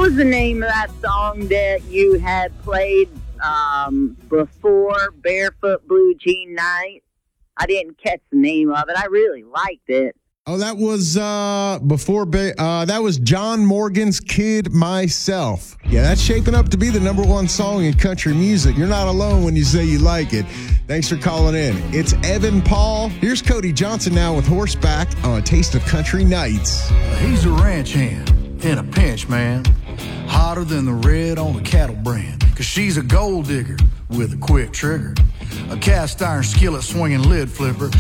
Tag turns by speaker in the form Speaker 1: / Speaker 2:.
Speaker 1: was the name of that song that you had played before Barefoot Blue Jean Night? I didn't catch the name of it. I really liked it.
Speaker 2: Oh, that was that was John Morgan's Kid Myself. Yeah, that's shaping up to be the number one song in country music. You're not alone when you say you like it. Thanks for calling in. It's Evan Paul. Here's Cody Johnson now with Horseback on Taste of Country Nights.
Speaker 3: He's a ranch hand in a pinch, man. Hotter than the red on the cattle brand. Cause she's a gold digger with a quick trigger. A cast iron skillet swinging lid flipper.